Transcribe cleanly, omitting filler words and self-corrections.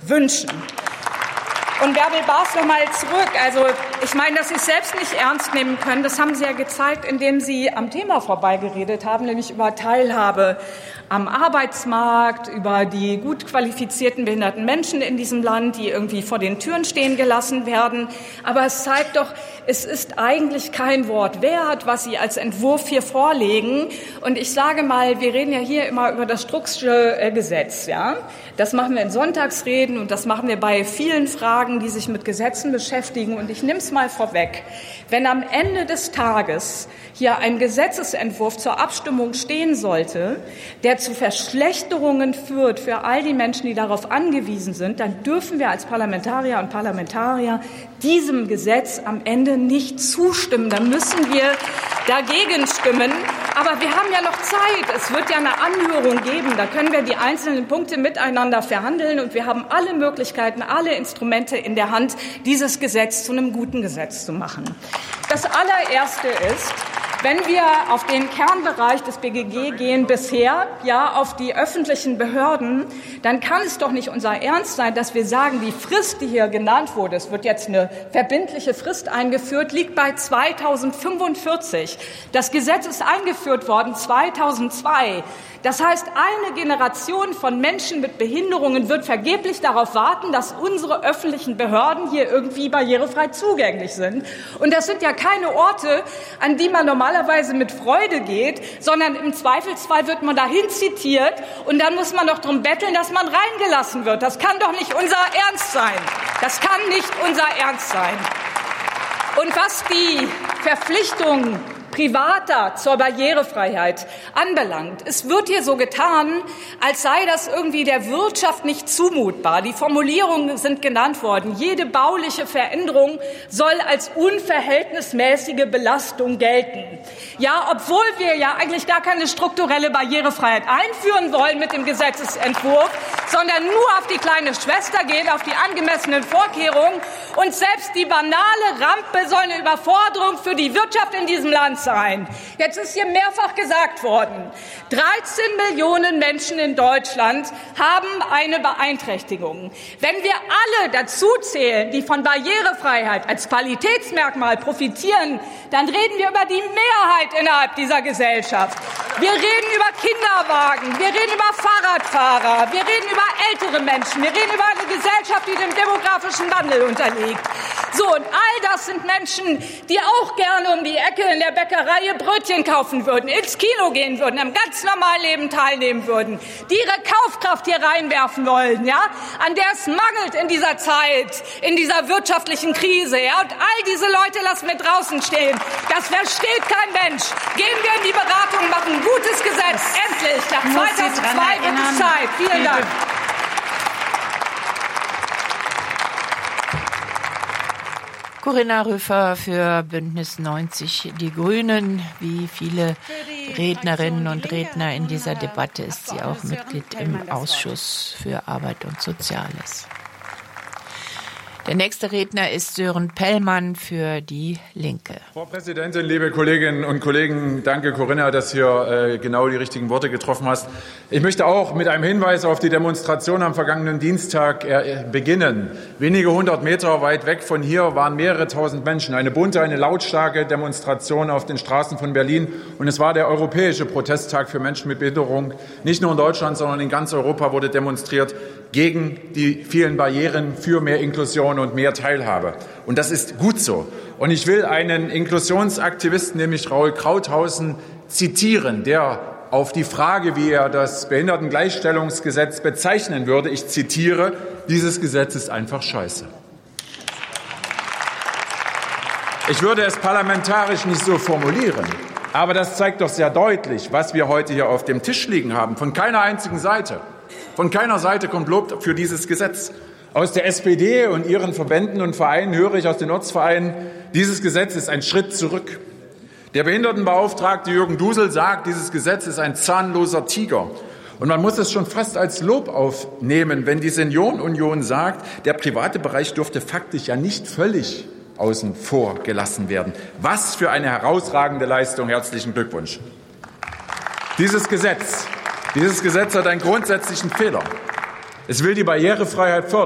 wünschen. Und Bärbel Baas noch mal zurück. Also ich meine, dass Sie es selbst nicht ernst nehmen können, das haben Sie ja gezeigt, indem Sie am Thema vorbeigeredet haben, nämlich über Teilhabe am Arbeitsmarkt, über die gut qualifizierten behinderten Menschen in diesem Land, die irgendwie vor den Türen stehen gelassen werden. Aber es zeigt doch, es ist eigentlich kein Wort wert, was Sie als Entwurf hier vorlegen. Und ich sage mal, wir reden ja hier immer über das Strucksche Gesetz, ja. Das machen wir in Sonntagsreden und das machen wir bei vielen Fragen, die sich mit Gesetzen beschäftigen. Und ich nehme es mal vorweg. Wenn am Ende des Tages hier ein Gesetzesentwurf zur Abstimmung stehen sollte, der zu Verschlechterungen führt für all die Menschen, die darauf angewiesen sind, dann dürfen wir als Parlamentarier und Parlamentarier diesem Gesetz am Ende nicht zustimmen. Dann müssen wir dagegen stimmen. Aber wir haben ja noch Zeit. Es wird ja eine Anhörung geben. Da können wir die einzelnen Punkte miteinander verhandeln. Und wir haben alle Möglichkeiten, alle Instrumente in der Hand, dieses Gesetz zu einem guten Gesetz zu machen. Das allererste ist, wenn wir auf den Kernbereich des BGG gehen bisher, ja, auf die öffentlichen Behörden, dann kann es doch nicht unser Ernst sein, dass wir sagen, die Frist, die hier genannt wurde, es wird jetzt eine verbindliche Frist eingeführt, liegt bei 2045. Das Gesetz ist eingeführt worden 2002. Das heißt, eine Generation von Menschen mit Behinderungen wird vergeblich darauf warten, dass unsere öffentlichen Behörden hier irgendwie barrierefrei zugänglich sind. Und das sind ja keine Orte, an die man normalerweise mit Freude geht, sondern im Zweifelsfall wird man dahin zitiert und dann muss man doch darum betteln, dass man reingelassen wird. Das kann doch nicht unser Ernst sein. Das kann nicht unser Ernst sein. Und was die Verpflichtung Privater zur Barrierefreiheit anbelangt. Es wird hier so getan, als sei das irgendwie der Wirtschaft nicht zumutbar. Die Formulierungen sind genannt worden. Jede bauliche Veränderung soll als unverhältnismäßige Belastung gelten. Ja, obwohl wir ja eigentlich gar keine strukturelle Barrierefreiheit einführen wollen mit dem Gesetzesentwurf, sondern nur auf die kleine Schwester gehen, auf die angemessenen Vorkehrungen. Und selbst die banale Rampe soll eine Überforderung für die Wirtschaft in diesem Land sein. Jetzt ist hier mehrfach gesagt worden, 13 Millionen Menschen in Deutschland haben eine Beeinträchtigung. Wenn wir alle dazu zählen, die von Barrierefreiheit als Qualitätsmerkmal profitieren, dann reden wir über die Mehrheit innerhalb dieser Gesellschaft. Wir reden über Kinderwagen, wir reden über Fahrradfahrer, wir reden über ältere Menschen, wir reden über eine Gesellschaft, die dem demografischen Wandel unterliegt. So, und all das sind Menschen, die auch gerne um die Ecke in der Bäckerei Brötchen kaufen würden, ins Kino gehen würden, am ganz normalen Leben teilnehmen würden, die ihre Kaufkraft hier reinwerfen wollen, ja, an der es mangelt in dieser Zeit, in dieser wirtschaftlichen Krise, ja, und all diese Leute lassen wir draußen stehen. Das versteht kein Mensch. Gehen wir in die Beratung, machen ein gutes Gesetz, endlich, nach 2002 wird es Zeit. Vielen Dank. Corinna Rüffer für Bündnis 90 Die Grünen. Wie viele Rednerinnen und Redner in dieser Debatte ist sie auch Mitglied im Ausschuss für Arbeit und Soziales. Der nächste Redner ist Sören Pellmann für die Linke. Frau Präsidentin, liebe Kolleginnen und Kollegen, danke Corinna, dass du hier genau die richtigen Worte getroffen hast. Ich möchte auch mit einem Hinweis auf die Demonstration am vergangenen Dienstag beginnen. Wenige hundert Meter weit weg von hier waren mehrere tausend Menschen. Eine bunte, eine lautstarke Demonstration auf den Straßen von Berlin. Und es war der europäische Protesttag für Menschen mit Behinderung. Nicht nur in Deutschland, sondern in ganz Europa wurde demonstriert gegen die vielen Barrieren für mehr Inklusion und mehr Teilhabe. Und das ist gut so. Und ich will einen Inklusionsaktivisten, nämlich Raul Krauthausen, zitieren, der auf die Frage, wie er das Behindertengleichstellungsgesetz bezeichnen würde, ich zitiere, dieses Gesetz ist einfach scheiße. Ich würde es parlamentarisch nicht so formulieren, aber das zeigt doch sehr deutlich, was wir heute hier auf dem Tisch liegen haben. Von keiner einzigen Seite. Von keiner Seite kommt Lob für dieses Gesetz. Aus der SPD und ihren Verbänden und Vereinen höre ich, aus den Ortsvereinen, dieses Gesetz ist ein Schritt zurück. Der Behindertenbeauftragte Jürgen Dusel sagt, dieses Gesetz ist ein zahnloser Tiger. Und man muss es schon fast als Lob aufnehmen, wenn die Seniorenunion sagt, der private Bereich dürfte faktisch ja nicht völlig außen vor gelassen werden. Was für eine herausragende Leistung. Herzlichen Glückwunsch. Dieses Gesetz hat einen grundsätzlichen Fehler. Es will die Barrierefreiheit fördern.